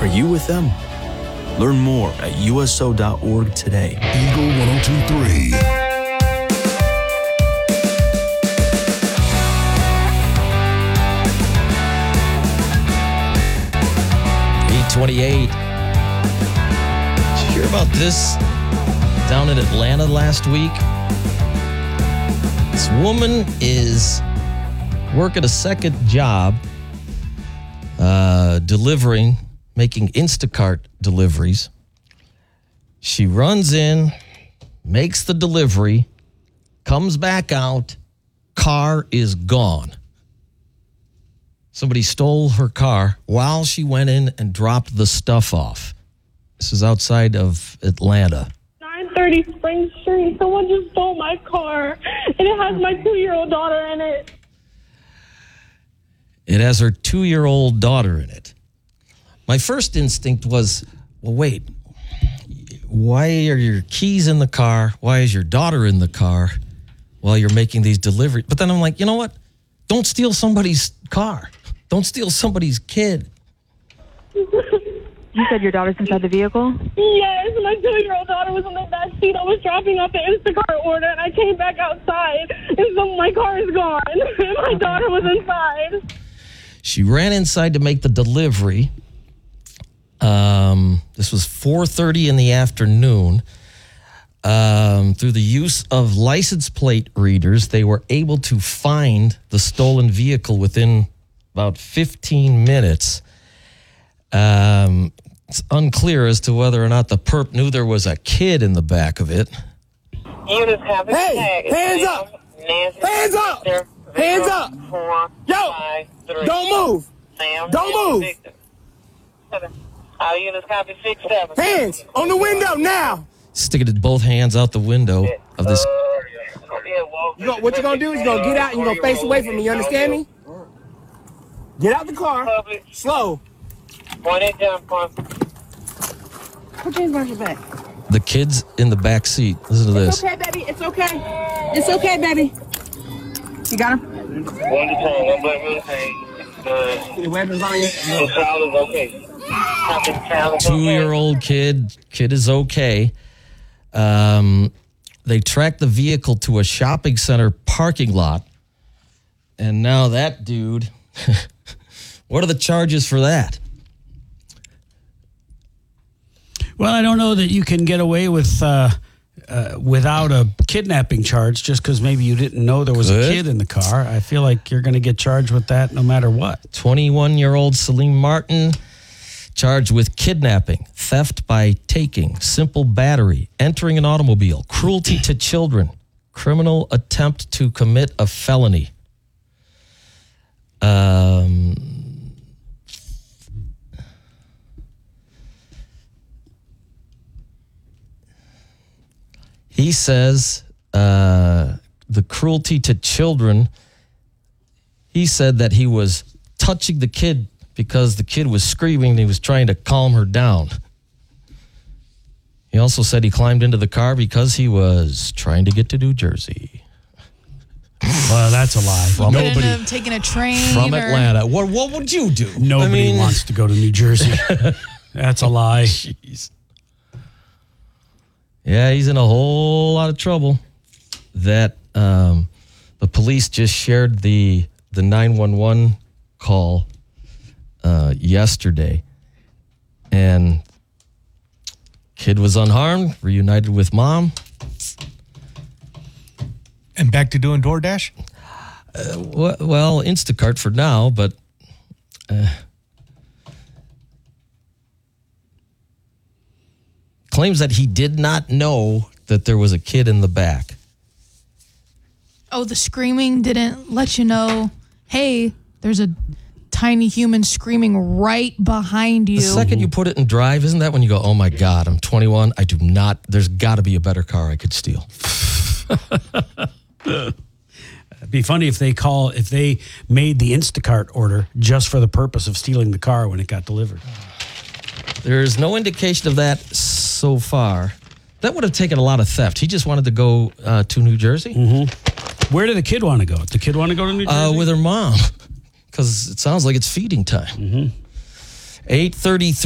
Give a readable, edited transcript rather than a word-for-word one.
Are you with them? Learn more at USO.org today. Eagle 102.3. 28. Did you hear about this down in Atlanta last week? This woman is working a second job, making Instacart deliveries. She runs in, makes the delivery, comes back out, car is gone. Somebody stole her car while she went in and dropped the stuff off. This is outside of Atlanta. 930 Spring Street. Someone just stole my car, and it has my 2-year-old daughter in it. It has her 2-year-old daughter in it. My first instinct was, well, wait, why are your keys in the car? Why is your daughter in the car while you're making these deliveries? But then I'm like, you know what? Don't steal somebody's car. Don't steal somebody's kid. You said your daughter's inside the vehicle? Yes, my 2-year-old daughter was in the back seat. I was dropping off the Instacart order, and I came back outside, and so my car is gone, and my daughter was inside. She ran inside to make the delivery. This was 4:30 in the afternoon. Through the use of license plate readers, they were able to find the stolen vehicle within about 15 minutes. It's unclear as to whether or not the perp knew there was a kid in the back of it. Hey, hands up! Hands up! Hands up! Yo! Don't move! Don't move! Our units copy 6-7. Hands on the window now! Sticking both hands out the window of this. What you're going to do is you're going to get out and you're going to face away from me. You understand me? Get out the car. Slow. Point it down, point. Put your hands behind your back. The kid's in the back seat. Listen to this. It's okay, baby. It's okay. It's okay, baby. You got him? One to 10. One black one to 10. Your weapons on you? The child is okay. 2-year-old kid is okay. They tracked the vehicle to a shopping center parking lot. And now that dude, what are the charges for that? Well, I don't know that you can get away with without a kidnapping charge just because maybe you didn't know there was a kid in the car. I feel like you're going to get charged with that no matter what. 21-year-old Celine Martin charged with kidnapping, theft by taking, simple battery, entering an automobile, cruelty to children, criminal attempt to commit a felony. He says the cruelty to children, he said that he was touching the kid because the kid was screaming and he was trying to calm her down. He also said he climbed into the car because he was trying to get to New Jersey. Well, that's a lie. Well, nobody have taken a train from Atlanta. What would you do? Nobody wants to go to New Jersey. That's a lie. Jeez. Yeah, he's in a whole lot of trouble. That the police just shared the 911 call yesterday, and kid was unharmed, reunited with mom, and back to doing DoorDash. Well, Instacart for now, but. Claims that he did not know that there was a kid in the back. Oh, the screaming didn't let you know, hey, there's a tiny human screaming right behind you. The second you put it in drive, isn't that when you go, oh my God, I'm 21, I do not, there's got to be a better car I could steal. It'd be funny if they made the Instacart order just for the purpose of stealing the car when it got delivered. There's no indication of that so far. That would have taken a lot of theft. He just wanted to go to New Jersey. Mm-hmm. Where did the kid want to go? Did the kid want to go to New Jersey? With her mom, because it sounds like it's feeding time. 8:33.